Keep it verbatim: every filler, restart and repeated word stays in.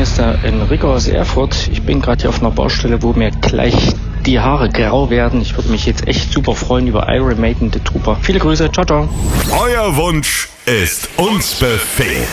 ist der Enrico aus Erfurt. Ich bin gerade hier auf einer Baustelle, wo mir gleich die Haare grau werden. Ich würde mich jetzt echt super freuen über Iron Maiden, The Trooper. Viele Grüße, ciao, ciao. Euer Wunsch ist uns Befehl.